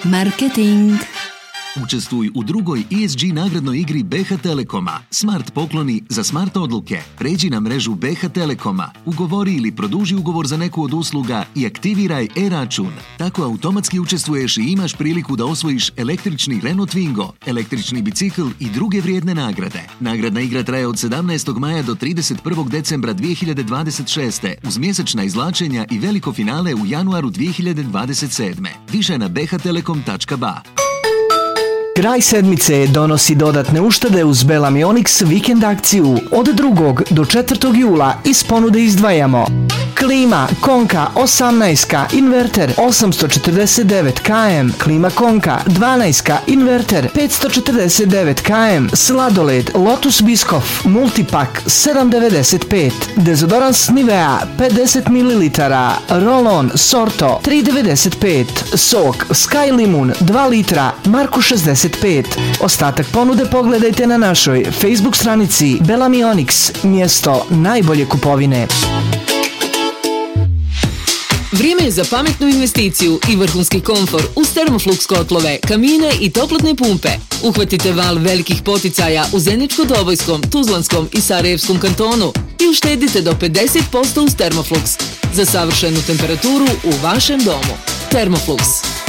Marketing. Učestvuj u drugoj ESG nagradnoj igri BH Telekoma. Smart pokloni za smart odluke. Pređi na mrežu BH Telekoma, ugovori ili produži ugovor za neku od usluga i aktiviraj e-račun. Tako automatski učestvuješ i imaš priliku da osvojiš električni Renault Twingo, električni bicikl i druge vrijedne nagrade. Nagradna igra traje od 17. maja do 31. decembra 2026. uz mjesečna izvlačenja i veliko finale u januaru 2027. Više na bhtelekom.ba. Kraj sedmice donosi dodatne uštede uz Bellamy Onyx vikend akciju. Od 2. do 4. jula iz ponude izdvajamo klima Konka 18K inverter 849 km, klima Konka 12K inverter 549 km, sladoled Lotus Biscoff multipak 7,95, dezodorans Nivea 50 ml, roll-on Sorto 3,95, sok Sky Limun 2 litra Marku 65. Ostatak ponude pogledajte na našoj Facebook stranici Bellamy Onyx, mjesto najbolje kupovine. Vrijeme je za pametnu investiciju i vrhunski komfor uz Thermoflux kotlove, kamine i toplotne pumpe. Uhvatite val velikih poticaja u Zeničko-Dobojskom, Tuzlanskom i Sarajevskom kantonu i uštedite do 50% uz Thermoflux za savršenu temperaturu u vašem domu. Thermoflux.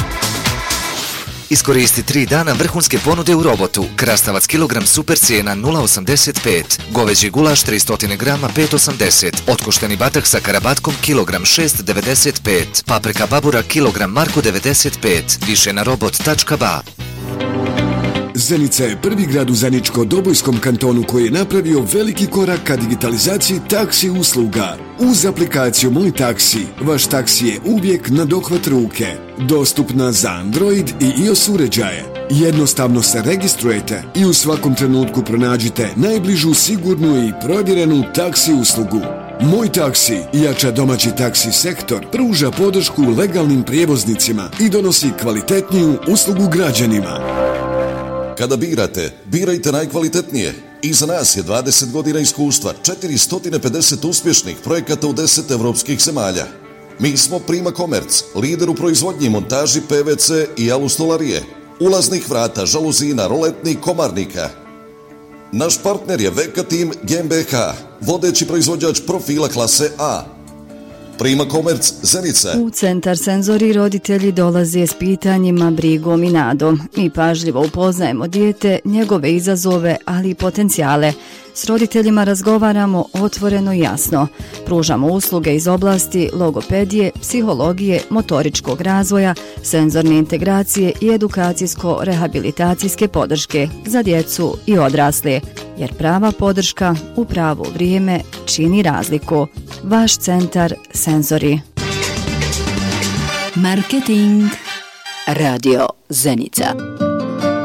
Iskoristi 3 dana vrhunske ponude u Robotu. Krastavac kilogram super cijena 0,85. Goveđi gulaš 300 grama 5,80. Otkošteni batak sa karabatkom kilogram 6,95. Paprika babura kilogram Marko 95. Više na robot.ba. Zenica je prvi grad u Zeničko-Dobojskom kantonu koji je napravio veliki korak ka digitalizaciji taksi usluga. Uz aplikaciju Moj taksi, vaš taksi je uvijek na dohvat ruke. Dostupna za Android i iOS uređaje. Jednostavno se registrujete i u svakom trenutku pronađite najbližu sigurnu i provjerenu taksi uslugu. Moj taksi jača domaći taksi sektor, pruža podršku legalnim prijevoznicima i donosi kvalitetniju uslugu građanima. Kada birajte najkvalitetnije. Iza nas je 20 godina iskustva, 450 uspješnih projekata u 10 evropskih zemalja. Mi smo Prima Komerc, lider u proizvodnji i montaži PVC i alustolarije, ulaznih vrata, žaluzina, roletnih komarnika. Naš partner je VK Team GmbH, vodeći proizvođač profila klase A. Prima Komerc, Zenica. U centar Senzori roditelji dolaze s pitanjima, brigom i nadom. Mi pažljivo upoznajemo dijete, njegove izazove, ali i potencijale. S roditeljima razgovaramo otvoreno i jasno. Pružamo usluge iz oblasti logopedije, psihologije, motoričkog razvoja, senzorne integracije i edukacijsko-rehabilitacijske podrške za djecu i odrasle. Jer prava podrška u pravo vrijeme čini razliku. Vaš centar Senzori. Marketing. Radio Zenica.